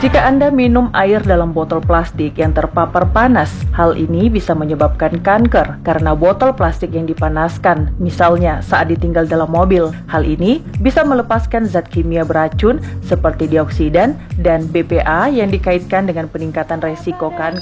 Jika Anda minum air dalam botol plastik yang terpapar panas, hal ini bisa menyebabkan kanker karena botol plastik yang dipanaskan, misalnya saat ditinggal dalam mobil. Hal ini bisa melepaskan zat kimia beracun seperti dioksidan dan BPA yang dikaitkan dengan peningkatan resiko kanker.